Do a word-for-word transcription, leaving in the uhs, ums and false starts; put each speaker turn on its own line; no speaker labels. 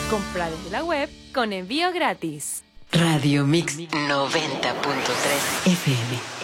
Compra desde la web con envío gratis.
Radio Mix noventa punto tres F M.